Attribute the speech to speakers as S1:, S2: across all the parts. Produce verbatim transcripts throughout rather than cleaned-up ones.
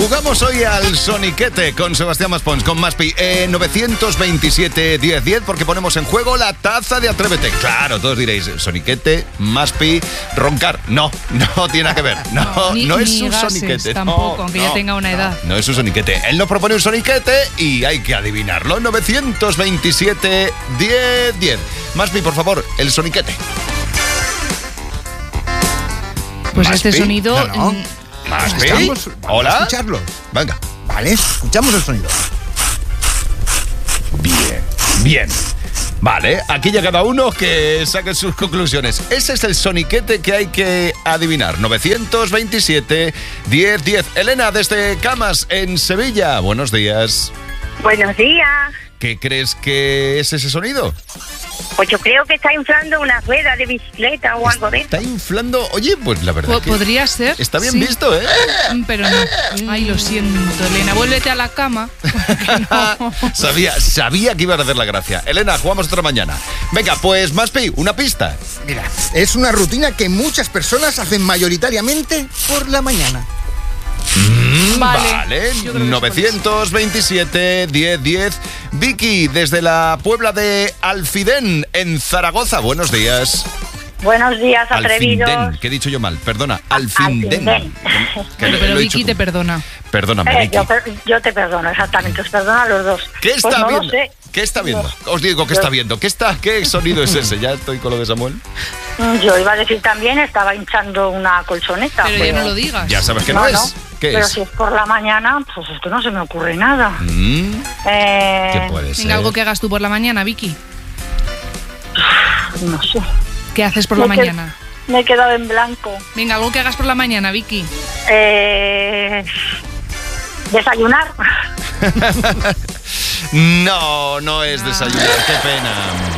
S1: Jugamos hoy al Soniquete con Sebastián Maspons, con Maspi, eh, novecientos veintisiete diez diez, porque ponemos en juego la taza de Atrévete. Claro, todos diréis, Soniquete, Maspi, roncar. No, no tiene nada que ver. No,
S2: no, ni,
S1: no es
S2: ni
S1: un
S2: gases,
S1: Soniquete.
S2: Tampoco,
S1: no,
S2: aunque
S1: no,
S2: ya tenga una edad.
S1: No, no es un Soniquete. Él nos propone un Soniquete y hay que adivinarlo. novecientos veintisiete diez diez. Maspi, por favor, el Soniquete.
S2: Pues
S1: Maspi.
S2: este sonido...
S3: No, no.
S1: Maspi.
S3: Vamos, vamos
S1: Hola.
S3: a escucharlo.
S1: Venga.
S3: Vale, escuchamos el sonido.
S1: Bien, bien. Vale, aquí ya cada uno que saque sus conclusiones. Ese es el Soniquete que hay que adivinar. novecientos veintisiete diez diez. Elena, desde Camas, en Sevilla. Buenos días.
S4: Buenos días.
S1: ¿Qué crees que es ese sonido?
S4: Pues yo creo que está inflando una rueda de bicicleta o algo de eso.
S1: Está inflando... Oye, pues la verdad
S2: Po-
S1: que
S2: Podría ser.
S1: está bien
S2: sí.
S1: visto, ¿eh?
S2: Pero no. Ay, lo siento, Elena. Vuélvete a la cama. porque no.
S1: Sabía, sabía que iban a hacer la gracia. Elena, jugamos otra mañana. Venga, pues Maspi, una pista.
S3: Mira, es una rutina que muchas personas hacen mayoritariamente por la mañana.
S1: Mm,
S2: Vale.
S1: Vale,
S2: Yo creo que es
S1: novecientos veintisiete diez diez. Vicky, desde la Puebla de Alfidén, en Zaragoza. Buenos días.
S4: Buenos días, atrevidos.
S1: Alfindén, que he dicho yo mal. Perdona, Alfindén.
S4: Alfindén.
S1: Que
S2: Pero,
S1: lo-
S2: pero
S1: lo he
S2: Vicky
S1: dicho
S2: te
S1: tú.
S2: perdona.
S1: Perdóname,
S4: Eh,
S1: Vicky.
S4: yo, per- yo te perdono, exactamente, os perdono a los dos.
S1: ¿Qué está
S4: Pues no
S1: viendo?
S4: lo sé.
S1: ¿Qué está viendo? Os digo, ¿qué está viendo? ¿Qué, está, ¿Qué sonido es ese? Ya estoy con lo de Samuel.
S4: Mm, Yo iba a decir también, estaba hinchando una colchoneta.
S2: Pero ya no lo digas.
S1: Ya sabes que no,
S4: No,
S1: es.
S4: no.
S1: ¿Qué
S4: Pero
S1: es?
S4: si es por la mañana, pues es que no se me ocurre nada.
S1: Mm,
S4: Eh,
S1: ¿Qué puede ser?
S2: Venga, algo que hagas tú por la mañana, Vicky.
S4: No sé.
S2: ¿Qué haces por la
S4: Me qued-
S2: mañana?
S4: Me he quedado en blanco.
S2: Venga, algo que hagas por la mañana, Vicky.
S4: Eh, desayunar.
S1: No, no es desayunar, qué pena.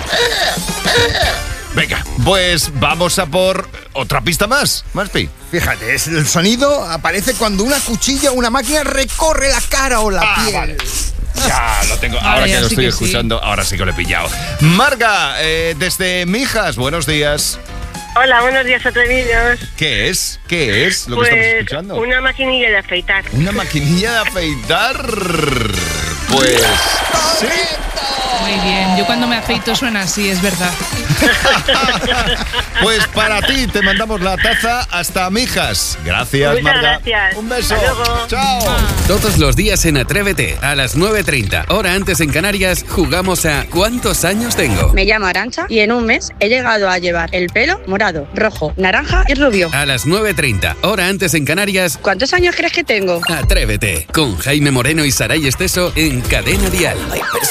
S1: Venga, pues vamos a por otra pista más, Maspi.
S3: Fíjate, es el sonido aparece cuando una cuchilla o una máquina recorre la cara o la
S1: Ah,
S3: piel.
S1: vale. Ya lo tengo,
S2: Vale,
S1: ahora que
S2: ya
S1: lo
S2: sí
S1: estoy
S2: que sí.
S1: escuchando, ahora sí que lo he pillado. Marga, eh, desde Mijas, buenos días.
S5: Hola, buenos días, atrevidos.
S1: ¿Qué es? ¿Qué es lo que
S5: Pues
S1: estamos escuchando?
S5: una maquinilla de afeitar.
S1: Una maquinilla de afeitar. Pues sí.
S2: Muy bien. Yo cuando me afeito suena así, es verdad.
S1: Pues para ti te mandamos la taza hasta Mijas. Gracias,
S5: Muchas
S1: Marga.
S5: gracias.
S1: Un beso.
S5: Hasta luego.
S1: Chao.
S6: Todos los días en Atrévete, a las nueve treinta, hora antes en Canarias, jugamos a ¿Cuántos años tengo?
S7: Me llamo Arantxa y en un mes he llegado a llevar el pelo morado, rojo, naranja y rubio.
S6: A las nueve treinta, hora antes en Canarias,
S7: ¿Cuántos años crees que tengo?
S6: Atrévete, con Jaime Moreno y Saray Esteso en Cadena Dial.